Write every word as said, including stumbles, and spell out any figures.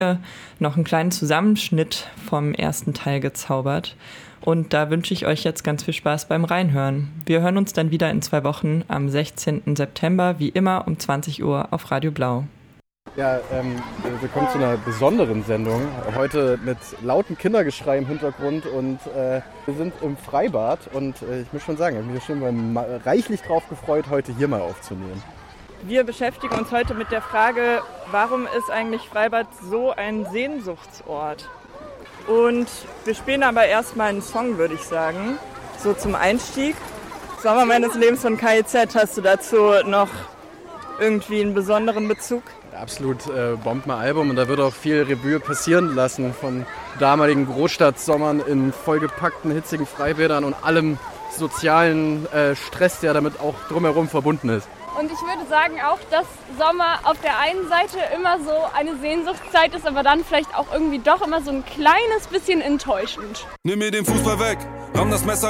noch einen kleinen Zusammenschnitt vom ersten Teil gezaubert. Und da wünsche ich euch jetzt ganz viel Spaß beim Reinhören. Wir hören uns dann wieder in zwei Wochen am sechzehnten September, wie immer um zwanzig Uhr auf Radio Blau. Ja, ähm, willkommen zu einer besonderen Sendung. Heute mit lautem Kindergeschrei im Hintergrund und äh, wir sind im Freibad und äh, ich muss schon sagen, ich habe mich schon mal reichlich drauf gefreut, heute hier mal aufzunehmen. Wir beschäftigen uns heute mit der Frage, warum ist eigentlich Freibad so ein Sehnsuchtsort? Und wir spielen aber erstmal einen Song, würde ich sagen, so zum Einstieg. Sommer meines Lebens von K I Z, hast du dazu noch irgendwie einen besonderen Bezug? Absolut äh, Bombenalbum und da wird auch viel Revue passieren lassen von damaligen Großstadtsommern in vollgepackten, hitzigen Freibädern und allem sozialen äh, Stress, der damit auch drumherum verbunden ist. Und ich würde sagen auch, dass Sommer auf der einen Seite immer so eine Sehnsuchtszeit ist, aber dann vielleicht auch irgendwie doch immer so ein kleines bisschen enttäuschend. Nimm mir den Fußball weg, ramm das Messer